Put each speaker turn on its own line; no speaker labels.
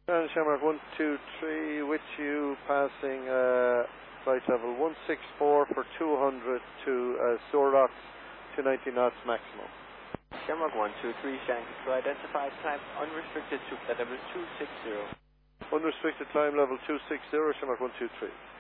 And Shamrock 123 with you, passing flight level 164 for 200 to Sorox, 290 knots maximum.
Shamrock 123, Shanghai to identify, climb unrestricted to flight level 260.
Unrestricted climb level 260, Shamrock 123.